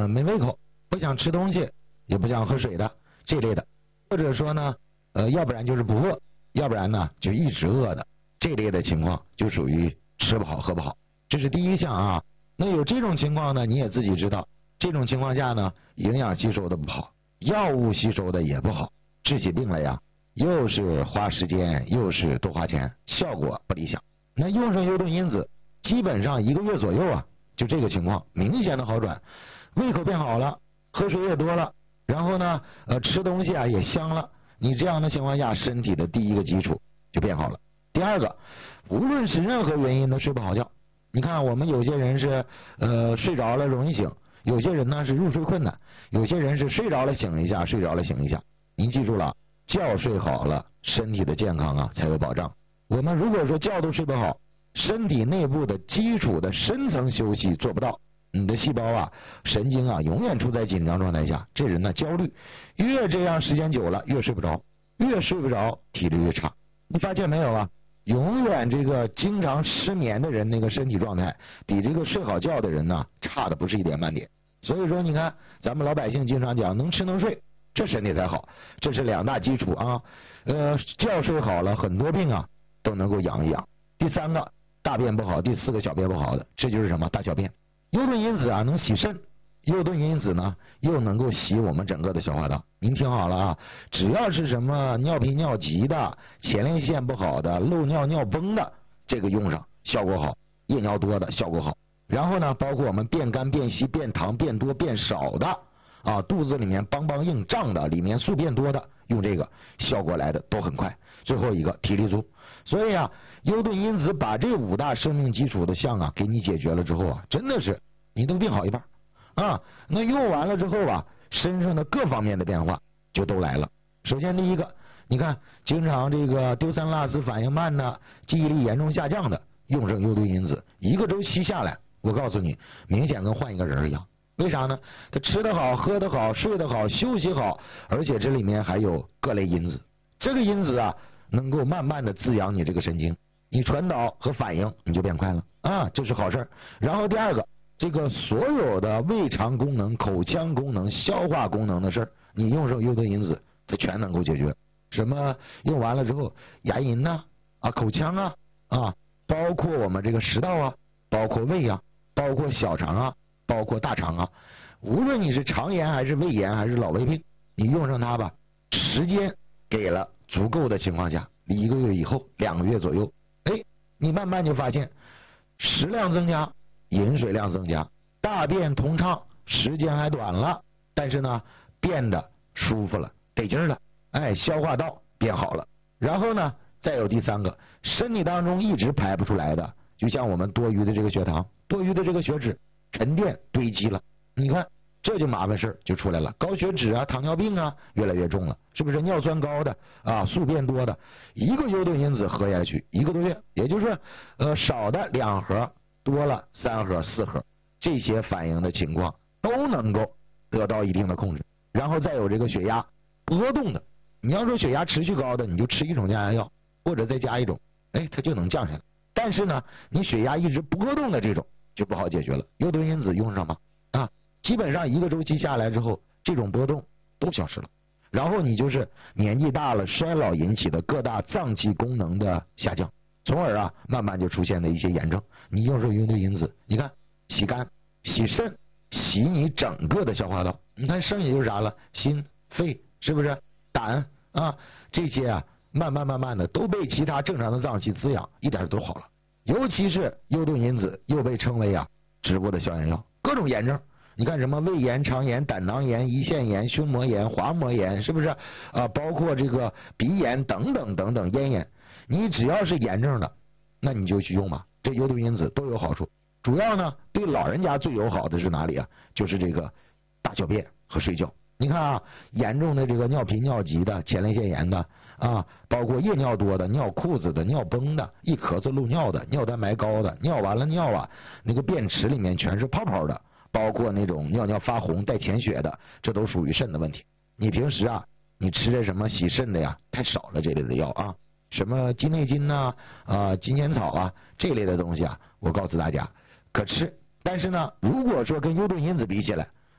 没胃口，不想吃东西，也不想喝水的这类的，或者说呢要不然就是不饿，要不然呢就一直饿的这类的情况，就属于吃不好喝不好，这是第一项啊。那有这种情况呢，你也自己知道，这种情况下呢，营养吸收的不好，药物吸收的也不好，治起病来呀，又是花时间，又是多花钱，效果不理想。那用上优盾因子，基本上1个月左右啊，就这个情况明显的好转，胃口变好了，喝水也多了，然后呢吃东西啊也香了。你这样的情况下，身体的第一个基础就变好了。第二个，无论是任何原因都睡不好觉。你看我们有些人是睡着了容易醒，有些人呢是入睡困难，有些人是睡着了醒一下，睡着了醒一下。您记住了，觉睡好了，身体的健康啊才有保障。我们如果说觉都睡不好，身体内部的基础的深层休息做不到，你的细胞啊神经啊永远处在紧张状态下，这人呢焦虑，越这样时间久了越睡不着，越睡不着体力越差。你发现没有啊，永远这个经常失眠的人，那个身体状态比这个睡好觉的人呢差的不是一点半点。所以说你看咱们老百姓经常讲能吃能睡，这身体才好，这是2大基础啊。觉睡好了，很多病啊都能够养一养。第3个大便不好，第4个小便不好的，这就是什么大小便。优盾因子啊能洗肾，优盾因子呢又能够洗我们整个的消化道。您听好了啊，只要是什么尿频尿急的、前列腺不好的、漏尿尿崩的，这个用上效果好，夜尿多的效果好。然后呢包括我们便干便稀便溏便多便少的啊，肚子里面梆梆硬胀的，里面宿便多的，用这个效果来的都很快。最后一个体力足。所以啊，优盾因子把这5大生命基础的项啊给你解决了之后啊，真的是你都病好一半啊。那用完了之后啊，身上的各方面的变化就都来了。首先第一个，你看经常这个丢三落四、反应慢的、记忆力严重下降的，用上优盾因子，1个周期下来，我告诉你，明显跟换一个人一样。为啥呢？他吃得好，喝得好，睡得好，休息好，而且这里面还有各类因子。这个因子啊能够慢慢的滋养你这个神经，你传导和反应你就变快了啊，这是好事。然后第2个，这个所有的胃肠功能、口腔功能、消化功能的事儿，你用上优盾因子，它全能够解决。什么用完了之后，牙龈呐口腔啊包括我们这个食道啊，包括胃啊，包括小肠啊，包括大肠啊，无论你是肠炎还是胃炎还是老胃病，你用上它吧，时间给了足够的情况下，1个月以后2个月左右，你慢慢就发现食量增加，饮水量增加，大便通畅，时间还短了，但是呢变得舒服了，得劲了，消化道变好了。然后呢再有第3个，身体当中一直排不出来的，就像我们多余的这个血糖、多余的这个血脂沉淀堆积了，你看这就麻烦事就出来了，高血脂啊、糖尿病啊越来越重了，是不是？尿酸高的啊、宿便多的，一个优盾因子喝下去1个多月，也就是少的2盒，多了3盒、4盒，这些反应的情况都能够得到一定的控制。然后再有这个血压波动的，你要说血压持续高的，你就吃1种降压药，或者再加1种，它就能降下来。但是呢，你血压一直波动的这种就不好解决了，优盾因子用上吗？基本上1个周期下来之后，这种波动都消失了。然后你就是年纪大了、衰老引起的各大脏器功能的下降，从而啊慢慢就出现了一些炎症。你用上优盾因子，你看洗肝、洗肾、洗你整个的消化道，你看剩下就是啥了？心、肺，是不是？胆啊，这些啊慢慢的都被其他正常的脏器滋养，一点都好了。尤其是优盾因子又被称为植物的消炎药，各种炎症。你看什么胃炎、肠炎、胆囊炎、胰腺炎、胸膜炎、滑膜炎，是不是包括这个鼻炎等等等等咽炎，你只要是炎症的，那你就去用吧，这优盾因子都有好处。主要呢对老人家最友好的是哪里啊？就是这个大小便和睡觉。你看严重的这个尿频尿急的、前列腺炎的包括夜尿多的、尿裤子的、尿崩的、一咳嗽漏尿的、尿蛋白高的、尿完了尿那个便池里面全是泡泡的，包括那种尿发红带潜血的，这都属于肾的问题。你平时你吃的什么洗肾的呀太少了，这类的药什么鸡内金金钱草这类的东西我告诉大家可吃，但是呢如果说跟优盾因子比起来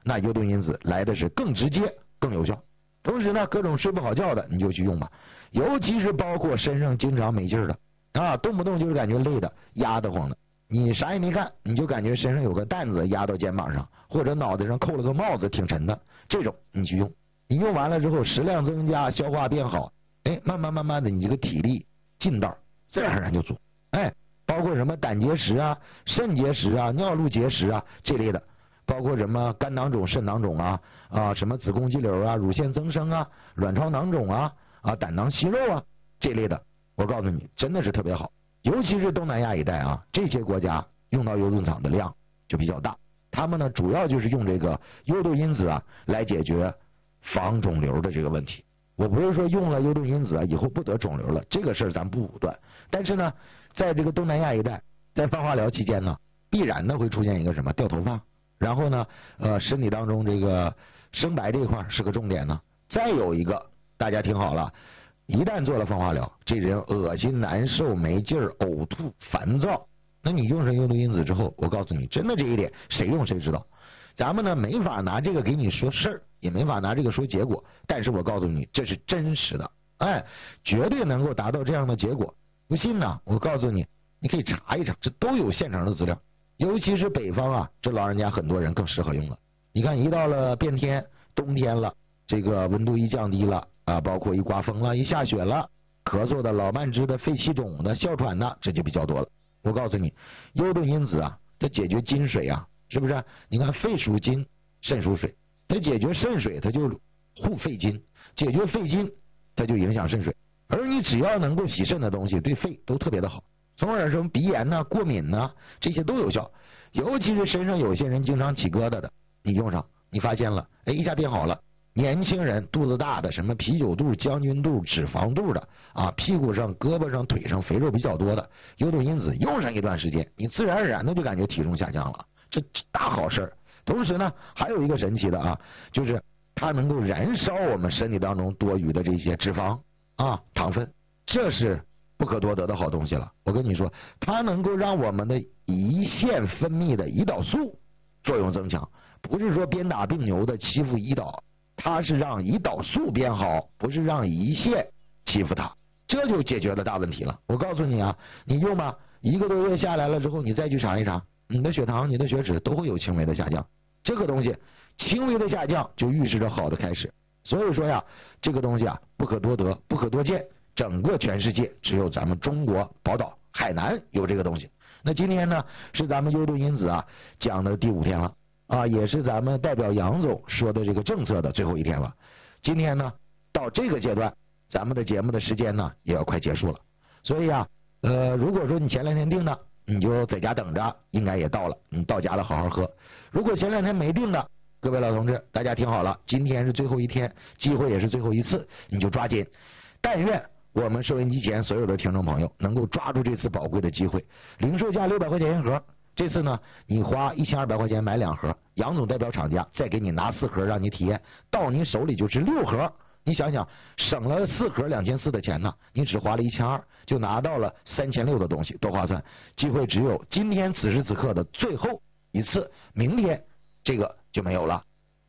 那优盾因子来的是更直接、更有效。同时呢，各种睡不好觉的你就去用吧，尤其是包括身上经常没劲儿的啊，动不动就是感觉累的、压得慌的，你啥也没干，你就感觉身上有个担子压到肩膀上，或者脑袋上扣了个帽子挺沉的，这种你去用，你用完了之后食量增加，消化变好，哎，慢慢的你这个体力劲道自然而然就足。哎，包括什么胆结石啊、肾结石啊、尿路结石啊这类的，包括什么肝囊肿、肾囊肿啊什么子宫肌瘤啊、乳腺增生啊、卵巢囊肿啊胆囊息肉啊这类的，我告诉你真的是特别好。尤其是东南亚一带啊，这些国家用到优盾草的量就比较大，他们呢主要就是用这个优盾因子啊来解决防肿瘤的这个问题。我不是说用了优盾因子啊以后不得肿瘤了，这个事儿咱不武断，但是呢在这个东南亚一带，在放化疗期间呢，必然的会出现一个什么掉头发，然后呢身体当中这个生白这一块是个重点呢。再有一个大家听好了，一旦做了放化疗，这人恶心难受没劲儿呕吐烦躁，那你用上优盾因子之后，我告诉你真的这一点谁用谁知道。咱们呢没法拿这个给你说事儿，也没法拿这个说结果，但是我告诉你这是真实的，哎，绝对能够达到这样的结果。不信呢我告诉你，你可以查一查，这都有现成的资料。尤其是北方啊，这老人家很多人更适合用了。你看一到了变天冬天了，这个温度一降低了啊，包括一刮风了一下雪了，咳嗽的、老慢支的、肺气肿的、哮喘的，这就比较多了。我告诉你，优盾因子啊它解决金水啊，是不是？你看肺属金，肾属水，它解决肾水它就护肺金，解决肺金它就影响肾水。而你只要能够洗肾的东西对肺都特别的好，从而什么鼻炎呐、过敏呐这些都有效。尤其是身上有些人经常起疙瘩的，你用上你发现了，哎，一下变好了。年轻人肚子大的，什么啤酒肚、将军肚、脂肪肚的啊，屁股上、胳膊上、腿上肥肉比较多的，优盾因子用上一段时间，你自然而然的就感觉体重下降了，这大好事儿。同时呢，还有一个神奇的啊，就是它能够燃烧我们身体当中多余的这些脂肪啊、糖分，这是不可多得的好东西了。我跟你说，它能够让我们的胰腺分泌的胰岛素作用增强，不是说鞭打病牛的欺负胰岛，它是让胰岛素变好，不是让胰腺欺负它，这就解决了大问题了。我告诉你啊，你用吧，1个多月下来了之后，你再去查一查，你的血糖、你的血脂都会有轻微的下降。这个东西轻微的下降就预示着好的开始。所以说呀，这个东西啊不可多得，不可多见，整个全世界只有咱们中国宝岛海南有这个东西。那今天呢是咱们优盾因子啊讲的第5天了啊，也是咱们代表杨总说的这个政策的最后1天了。今天呢到这个阶段，咱们的节目的时间呢也要快结束了，所以啊如果说你前2天定的，你就在家等着，应该也到了，你到家了好好喝。如果前2天没定的，各位老同志大家听好了，今天是最后1天，机会也是最后1次，你就抓紧。但愿我们收音机前所有的听众朋友能够抓住这次宝贵的机会，零售价600块钱1盒，这次呢你花1200块钱买2盒，杨总代表厂家再给你拿4盒让你体验，到你手里就是6盒。你想想，省了4盒2400的钱呢，你只花了1200，就拿到了3600的东西，多划算！机会只有今天此时此刻的最后1次，明天这个就没有了。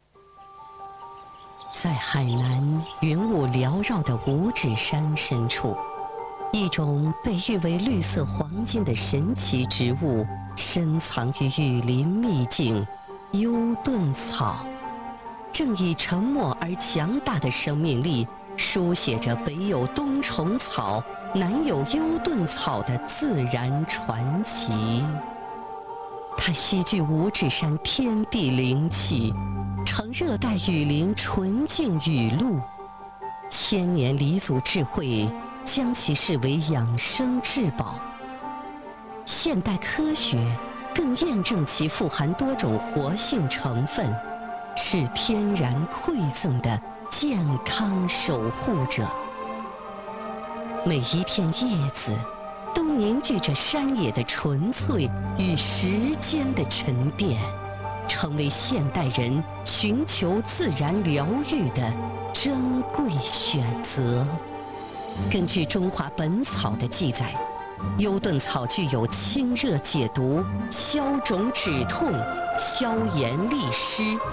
在海南云雾缭绕的五指山深处，一种被誉为绿色黄金的神奇植物深藏于雨林秘境——优盾草，正以沉默而强大的生命力，书写着北有冬虫草，南有优盾草的自然传奇。它栖居五指山天地灵气，呈热带雨林纯净雨露，千年黎祖智慧将其视为养生至宝。现代科学更验证其富含多种活性成分，是天然馈赠的健康守护者。每一片叶子都凝聚着山野的纯粹与时间的沉淀，成为现代人寻求自然疗愈的珍贵选择。根据《中华本草》的记载，优盾草具有清热解毒、消肿止痛、消炎利湿、